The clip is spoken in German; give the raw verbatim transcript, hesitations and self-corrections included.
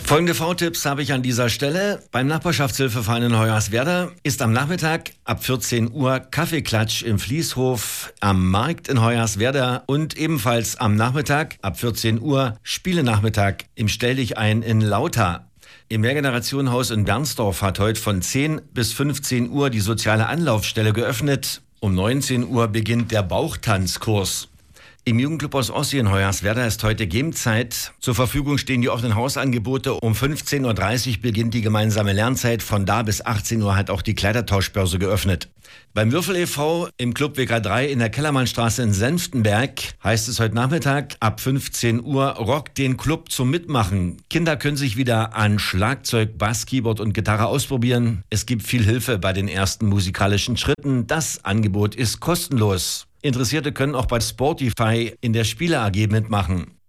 Folgende V-Tipps habe ich an dieser Stelle. Beim Nachbarschaftshilfeverein in Hoyerswerda ist am Nachmittag ab vierzehn Uhr Kaffeeklatsch im Fließhof am Markt in Hoyerswerda und ebenfalls am Nachmittag ab vierzehn Uhr Spielenachmittag im Stelldichein in Lauter. Im Mehrgenerationenhaus in Bernsdorf hat heute von zehn bis fünfzehn Uhr die soziale Anlaufstelle geöffnet. Um neunzehn Uhr beginnt der Bauchtanzkurs. Im Jugendclub aus Ossi in Hoyerswerda ist heute Gamezeit. Zur Verfügung stehen die offenen Hausangebote. Um fünfzehn Uhr dreißig beginnt die gemeinsame Lernzeit. Von da bis achtzehn Uhr hat auch die Kleidertauschbörse geöffnet. Beim Würfel e V im Club W K drei in der Kellermannstraße in Senftenberg heißt es heute Nachmittag ab fünfzehn Uhr Rock den Club zum Mitmachen. Kinder können sich wieder an Schlagzeug, Bass, Keyboard und Gitarre ausprobieren. Es gibt viel Hilfe bei den ersten musikalischen Schritten. Das Angebot ist kostenlos. Interessierte können auch bei Sportify in der Spiele A G mitmachen.